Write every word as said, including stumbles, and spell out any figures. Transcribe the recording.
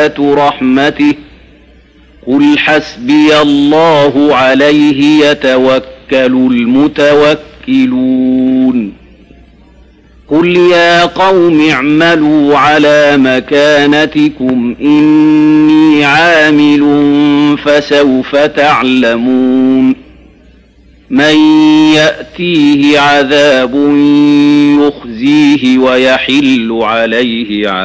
آيات رحمته قل حسبي الله عليه يتوكل المتوكلون قل يا قوم اعملوا على مكانتكم إني عامل فسوف تعلمون من يأتيه عذاب يخزيه ويحل عليه عذاب